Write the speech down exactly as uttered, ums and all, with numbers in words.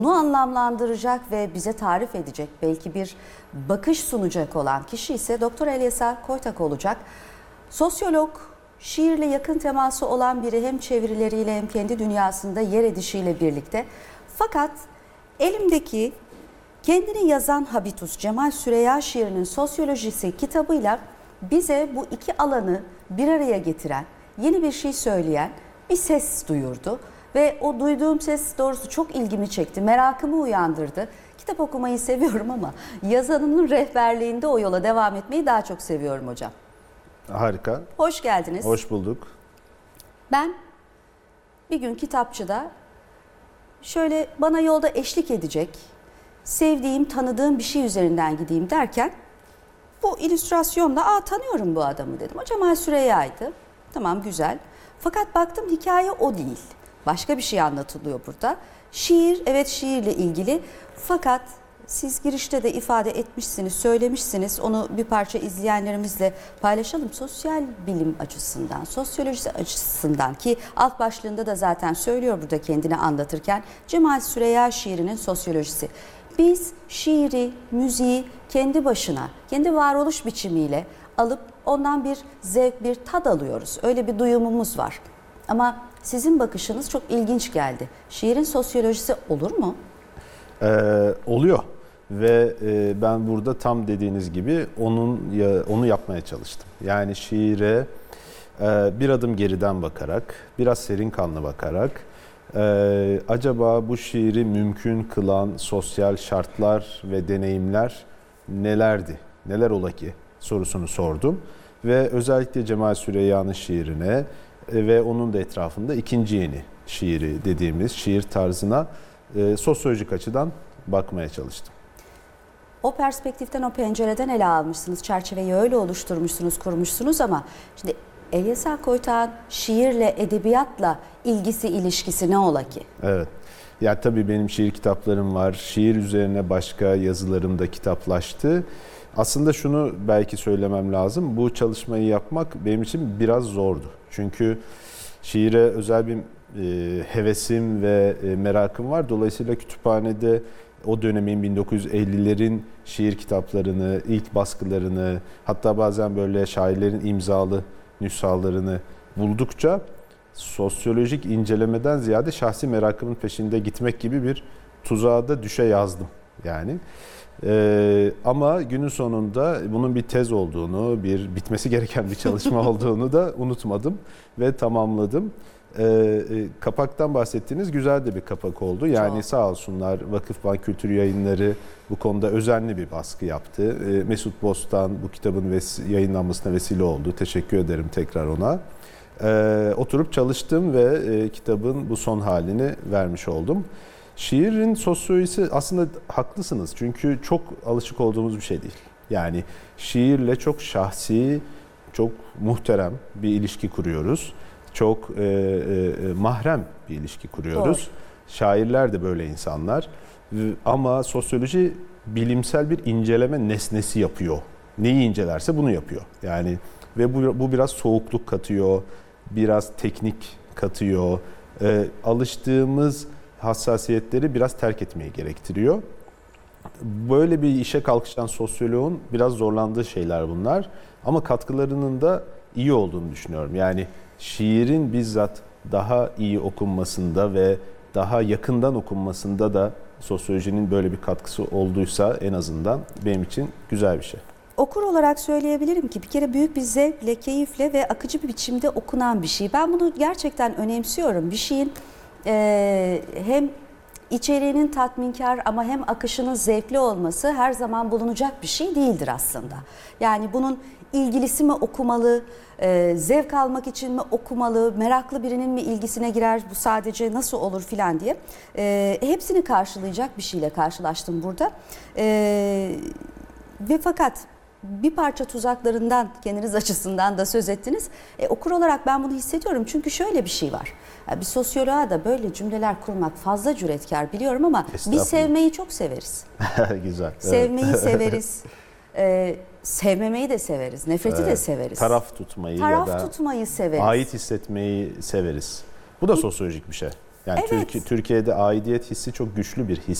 Bunu anlamlandıracak ve bize tarif edecek, belki bir bakış sunacak olan kişi ise Doktor Elyesa Koytak olacak. Sosyolog, şiirle yakın teması olan biri, hem çevirileriyle hem kendi dünyasında yer edişiyle birlikte. Fakat elimdeki kendini yazan Habitus Cemal Süreyya şiirinin sosyolojisi kitabıyla bize bu iki alanı bir araya getiren, yeni bir şey söyleyen bir ses duyurdu. Ve o duyduğum ses doğrusu çok ilgimi çekti, merakımı uyandırdı. Kitap okumayı seviyorum ama yazanının rehberliğinde o yola devam etmeyi daha çok seviyorum hocam. Harika. Hoş geldiniz. Hoş bulduk. Ben bir gün kitapçıda şöyle bana yolda eşlik edecek, sevdiğim, tanıdığım bir şey üzerinden gideyim derken bu illüstrasyonda aa tanıyorum bu adamı dedim. O Cemal Süreyya'ydı. Tamam, güzel. Fakat baktım hikaye o değil. Başka bir şey anlatılıyor burada. Şiir, evet şiirle ilgili. Fakat siz girişte de ifade etmişsiniz, söylemişsiniz. Onu bir parça izleyenlerimizle paylaşalım. Sosyal bilim açısından, sosyoloji açısından ki alt başlığında da zaten söylüyor burada kendini anlatırken Cemal Süreyya şiirinin sosyolojisi. Biz şiiri, müziği kendi başına, kendi varoluş biçimiyle alıp ondan bir zevk, bir tad alıyoruz. Öyle bir duyumumuz var. Ama sizin bakışınız çok ilginç geldi. Şiirin sosyolojisi olur mu? Ee, oluyor ve e, ben burada tam dediğiniz gibi onun ya, onu yapmaya çalıştım. Yani şiire e, bir adım geriden bakarak, biraz serin kanlı bakarak, e, acaba bu şiiri mümkün kılan sosyal şartlar ve deneyimler nelerdi, neler ola ki sorusunu sordum. Ve özellikle Cemal Süreyya'nın şiirine ve onun da etrafında ikinci yeni şiiri dediğimiz şiir tarzına e, sosyolojik açıdan bakmaya çalıştım. O perspektiften, o pencereden ele almışsınız, çerçeveyi öyle oluşturmuşsunuz, kurmuşsunuz ama şimdi Elyesa Koytak'ın şiirle, edebiyatla ilgisi, ilişkisi ne ola ki? Evet. Ya tabii benim şiir kitaplarım var. Şiir üzerine başka yazılarım da kitaplaştı. Aslında şunu belki söylemem lazım. Bu çalışmayı yapmak benim için biraz zordu. Çünkü şiire özel bir e, hevesim ve e, merakım var. Dolayısıyla kütüphanede o dönemin bin dokuz yüz ellilerin şiir kitaplarını, ilk baskılarını, hatta bazen böyle şairlerin imzalı nüshalarını buldukça sosyolojik incelemeden ziyade şahsi merakımın peşinde gitmek gibi bir tuzağa da düşe yazdım yani. Ee, ama günün sonunda bunun bir tez olduğunu, bir bitmesi gereken bir çalışma olduğunu da unutmadım ve tamamladım. Ee, kapaktan bahsettiğiniz güzel de bir kapak oldu. Yani Çok. Sağ olsunlar Vakıfbank Kültür Yayınları bu konuda özenli bir baskı yaptı. Ee, Mesut Bostan bu kitabın ves- yayınlanmasına vesile oldu. Teşekkür ederim tekrar ona. Ee, oturup çalıştım ve e, kitabın bu son halini vermiş oldum. Şiirin sosyolojisi aslında haklısınız çünkü çok alışık olduğumuz bir şey değil. Yani şiirle çok şahsi, çok muhterem bir ilişki kuruyoruz. Çok e, e, mahrem bir ilişki kuruyoruz. Doğru. Şairler de böyle insanlar. Ama sosyoloji bilimsel bir inceleme nesnesi yapıyor. Neyi incelerse bunu yapıyor. Yani ve bu, bu biraz soğukluk katıyor, biraz teknik katıyor. E, alıştığımız hassasiyetleri biraz terk etmeyi gerektiriyor. Böyle bir işe kalkışan sosyoloğun biraz zorlandığı şeyler bunlar. Ama katkılarının da iyi olduğunu düşünüyorum. Yani şiirin bizzat daha iyi okunmasında ve daha yakından okunmasında da sosyolojinin böyle bir katkısı olduysa en azından benim için güzel bir şey. Okur olarak söyleyebilirim ki bir kere büyük bir zevkle, keyifle ve akıcı bir biçimde okunan bir şey. Ben bunu gerçekten önemsiyorum. Bir şeyin e, hem içeriğinin tatminkar ama hem akışının zevkli olması her zaman bulunacak bir şey değildir aslında. Yani bunun ilgilisi mi okumalı, e, zevk almak için mi okumalı, meraklı birinin mi ilgisine girer, bu sadece nasıl olur filan diye. E, hepsini karşılayacak bir şeyle karşılaştım burada. E, ve fakat bir parça tuzaklarından kendiniz açısından da söz ettiniz. E, okur olarak ben bunu hissediyorum çünkü şöyle bir şey var. Yani bir sosyoloğa da böyle cümleler kurmak fazla cüretkar biliyorum ama biz sevmeyi çok severiz. Güzel. Sevmeyi evet. severiz. Ee, sevmemeyi de severiz. Nefreti evet. de severiz. Taraf tutmayı Taraf ya da tutmayı severiz. Ait hissetmeyi severiz. Bu da sosyolojik bir şey. Yani Evet. Türkiye, Türkiye'de aidiyet hissi çok güçlü bir his.